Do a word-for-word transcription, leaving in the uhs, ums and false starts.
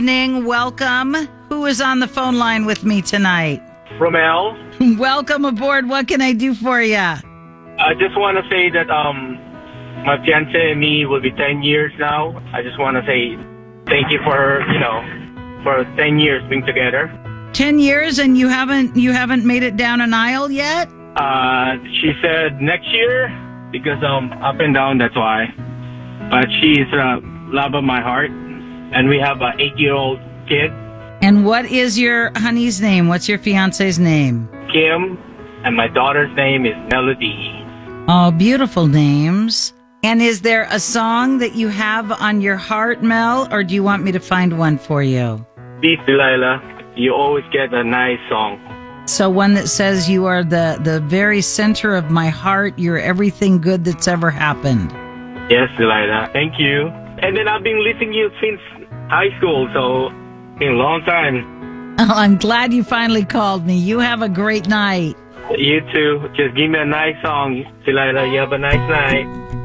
Ning, welcome. Who is on the phone line with me tonight? Romel, Welcome aboard. What can I do for you? I just want to say that um, my fiancé and me will be ten years now. I just want to say thank you for, you know, for ten years being together. Ten years and you haven't you haven't made it down an aisle yet? Uh, she said next year because um up and down, that's why. But she's uh, love of my heart, and we have an eight-year-old kid, And what is your honey's name? What's your fiance's name? Kim, and my daughter's name is Melody. Oh, beautiful names. And is there a song that you have on your heart, Mel, or do you want me to find one for you? Please, Delilah, you always get a nice song. So one that says you are the, the very center of my heart. You're everything good that's ever happened. Yes, Delilah. Thank you. And then I've been listening to you since high school, so it's been a long time. Oh, I'm glad you finally called me. You have a great night. You too. Just give me a nice song, Delilah. You have a nice night.